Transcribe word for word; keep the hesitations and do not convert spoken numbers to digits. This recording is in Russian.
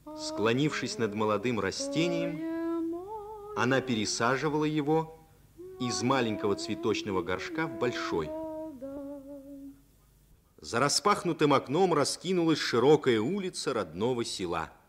Склонившись над молодым растением, она пересаживала его из маленького цветочного горшка в большой. За распахнутым окном раскинулась широкая улица родного села.